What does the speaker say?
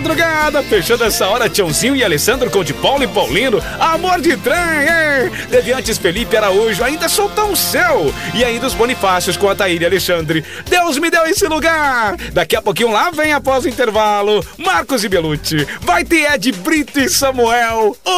madrugada. Fechando essa hora, Tiãozinho e Alessandro com de Paulo e Paulino. Amor de trem, hein? Deviantes Felipe Araújo, ainda soltão o céu. E ainda os Bonifácios com a Taíra e Alexandre. Deus me deu esse lugar. Daqui a pouquinho lá vem após o intervalo Marcos e Belucci. Vai ter Ed Brito e Samuel.